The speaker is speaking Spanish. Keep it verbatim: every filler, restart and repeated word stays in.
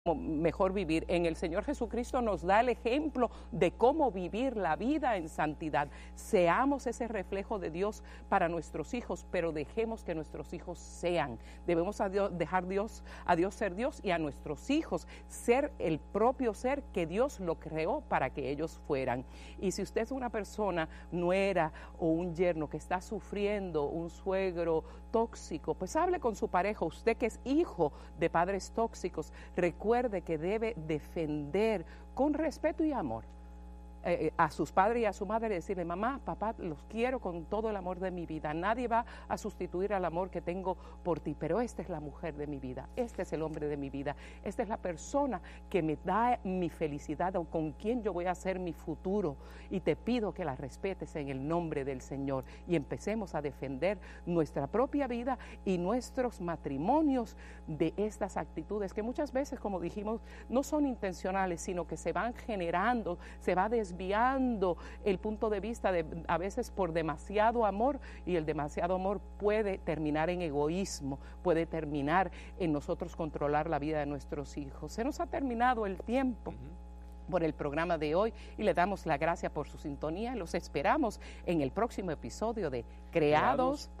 mejor vivir. En el Señor Jesucristo nos da el ejemplo de cómo vivir la vida en santidad. Seamos ese reflejo de Dios para nuestros hijos, pero dejemos que nuestros hijos sean. Debemos a Dios, dejar Dios, a Dios ser Dios y a nuestros hijos ser el propio ser que Dios lo creó para que ellos fueran. Y si usted es una persona nuera o un yerno que está sufriendo un suegro tóxico, pues hable con su pareja. Usted que es hijo de padres tóxicos, recuerde Recuerde que debe defender con respeto y amor eh, a sus padres y a su madre, decirle: mamá, papá, los quiero con todo el amor de mi vida, nadie va a sustituir al amor que tengo por ti, pero esta es la mujer de mi vida, este es el hombre de mi vida, esta es la persona que me da mi felicidad o con quien yo voy a hacer mi futuro, y te pido que la respetes en el nombre del Señor, y empecemos a defender nuestra propia vida y nuestros matrimonios de estas actitudes que muchas veces, como dijimos, no son intencionales, sino que se van generando, se va desviando desviando el punto de vista de, a veces por demasiado amor, y el demasiado amor puede terminar en egoísmo, puede terminar en nosotros controlar la vida de nuestros hijos. Se nos ha terminado el tiempo uh-huh. por el programa de hoy, y le damos la gracia por su sintonía. Los esperamos en el próximo episodio de Creados, Creados